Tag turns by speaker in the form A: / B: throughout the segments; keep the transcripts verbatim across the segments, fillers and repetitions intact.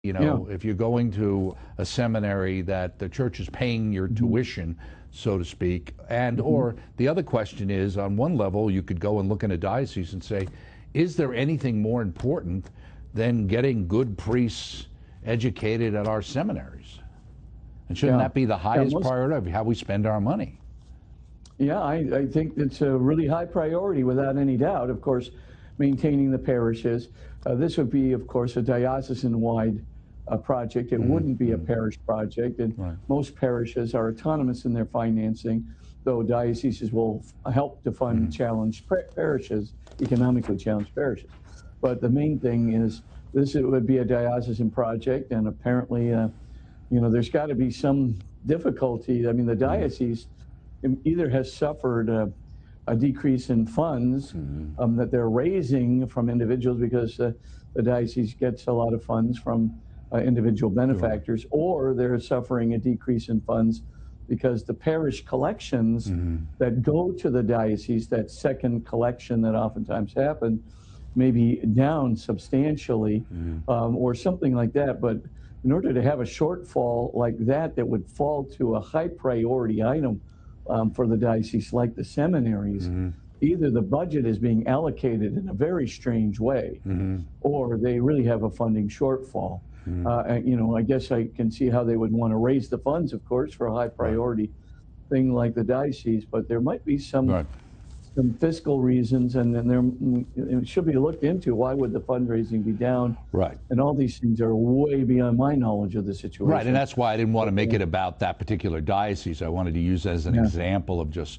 A: You
B: Yeah.
A: know, if you're going to a seminary that the church is paying your
B: Mm-hmm.
A: tuition, so to speak, and
B: Mm-hmm.
A: or the other question is, on one level, you could go and look in a diocese and say, is there anything more important than getting good priests educated at our seminaries? And shouldn't
B: Yeah.
A: that be the
B: Yeah,
A: highest
B: most,
A: priority of how we spend our money?
B: yeah, I, I think it's a really high priority without any doubt. Of course, maintaining the parishes. Uh, this would be, of course, a diocesan-wide uh, project. It
A: Mm-hmm.
B: wouldn't be a parish project, and
A: Right.
B: most parishes are autonomous in their financing, though dioceses will f- help to fund
A: Mm-hmm.
B: challenged par- parishes, economically challenged parishes. But the main thing is this it would be a diocesan project, and apparently, uh, you know, there's got to be some difficulty. I mean, the diocese either has suffered a, a decrease in funds
A: Mm-hmm.
B: um, that they're raising from individuals because uh, the diocese gets a lot of funds from uh, individual benefactors, or they're suffering a decrease in funds because the parish collections
A: Mm-hmm.
B: that go to the diocese, that second collection that oftentimes happen, may be down substantially,
A: Mm-hmm.
B: um, or something like that. But in order to have a shortfall like that, that would fall to a high priority item um, for the diocese, like the seminaries,
A: Mm-hmm.
B: either the budget is being allocated in a very strange way,
A: Mm-hmm.
B: or they really have a funding shortfall.
A: Mm-hmm.
B: Uh, and, you know, I guess I can see how they would want to raise the funds, of course, for a high priority thing like the diocese, but there might be some
A: Right.
B: some fiscal reasons, and then there it should be looked into. Why would the fundraising be down?
A: Right.
B: And all these things are way beyond my knowledge of the situation.
A: Right, and that's why I didn't want to make it about that particular diocese. I wanted to use it as an
B: Yeah.
A: example of just,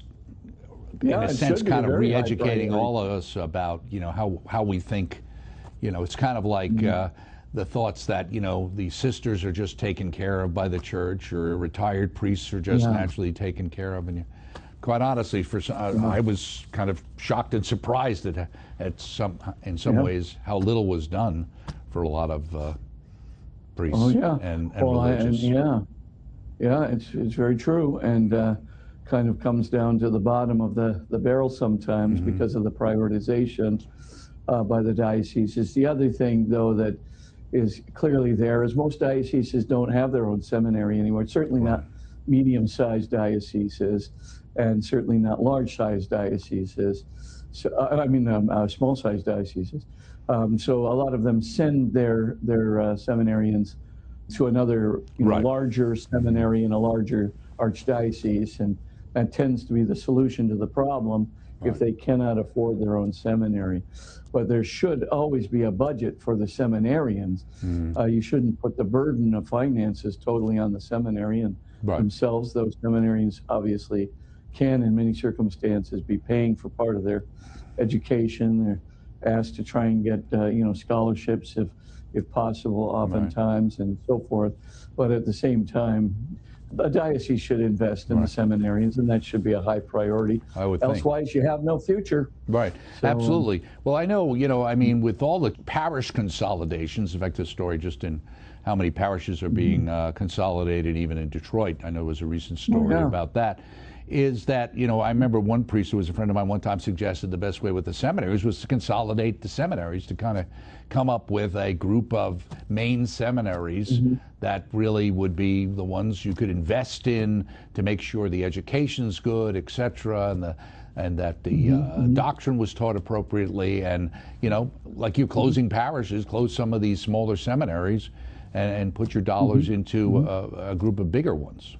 A: in
B: Yeah,
A: a
B: it
A: sense,
B: should be
A: kind
B: a
A: of
B: very high
A: re-educating
B: priority.
A: all of us about, you know, how, how we think. You know, it's kind of like
B: Mm-hmm.
A: uh, the thoughts that, you know, the sisters are just taken care of by the church, or retired priests are just
B: Yeah.
A: naturally taken care of. And you, quite honestly, for some, uh, I was kind of shocked and surprised at, at some, in some
B: Yeah.
A: ways, how little was done for a lot of uh, priests
B: Oh yeah,
A: and, and
B: well, I- and
A: religious.
B: yeah, yeah, it's it's very true, and uh, kind of comes down to the bottom of the the barrel sometimes
A: Mm-hmm.
B: because of the prioritization uh, by the dioceses. The other thing, though, that is clearly there is most dioceses don't have their own seminary anymore. Certainly
A: Right.
B: not medium-sized dioceses, and certainly not large-sized dioceses. So, uh, I mean, um, uh, small-sized dioceses. Um, so a lot of them send their their uh, seminarians to another, you know,
A: Right.
B: larger seminary in a larger archdiocese, and that tends to be the solution to the problem if
A: Right.
B: they cannot afford their own seminary. But there should always be a budget for the seminarians.
A: Mhm.
B: Uh, you shouldn't put the burden of finances totally on the seminarian
A: Right.
B: themselves. Those seminarians obviously can, in many circumstances, be paying for part of their education. They're asked to try and get, uh, you know, scholarships if, if possible, oftentimes, and so forth. But at the same time, a diocese should invest in
A: Right.
B: the seminarians, and that should be a high priority.
A: I would think.
B: Elsewise, you have no future.
A: Right,
B: So, um,
A: absolutely. Well, I know, you know, I mean, with all the parish consolidations, in fact, the story just in how many parishes are being uh, consolidated, even in Detroit, I know there was a recent story
B: yeah.
A: about that, is that, you know, I remember one priest who was a friend of mine one time suggested the best way with the seminaries was to consolidate the seminaries, to kind of come up with a group of main seminaries
B: Mm-hmm.
A: that really would be the ones you could invest in to make sure the education's good, et cetera, and the and that the uh, doctrine was taught appropriately, and, you know, like you closing parishes, close some of these smaller seminaries, and, and put your dollars into a, a group of bigger ones.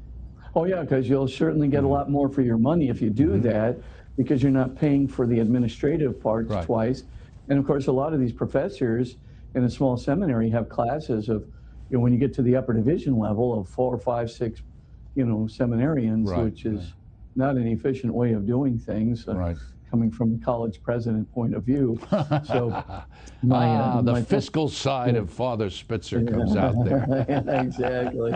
B: Oh, yeah, because you'll certainly get a lot more for your money if you do that, because you're not paying for the administrative parts
A: Right.
B: twice. And of course, a lot of these professors in a small seminary have classes of, you know, when you get to the upper division level of four, five, six, you know, seminarians,
A: Right,
B: which is not an efficient way of doing things. uh,
A: Right.
B: Coming from a college president point of view. So my,
A: ah,
B: uh,
A: the
B: my
A: fiscal side of Father Spitzer comes out there.
B: exactly.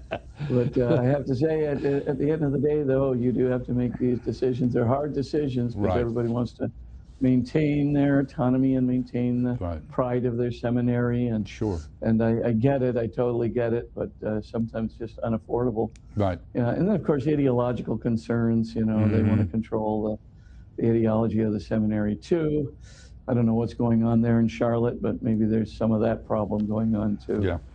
B: But uh, I have to say, at, at the end of the day, though, you do have to make these decisions. They're hard decisions because
A: Right.
B: everybody wants to maintain their autonomy and maintain the
A: Right.
B: pride of their seminary. And
A: Sure.
B: and I, I get it. I totally get it. But uh, sometimes just unaffordable.
A: Right.
B: Yeah, and then, of course, ideological concerns. You know, they want to control the, the ideology of the seminary, too. I don't know what's going on there in Charlotte, but maybe there's some of that problem going on too.
A: Yeah.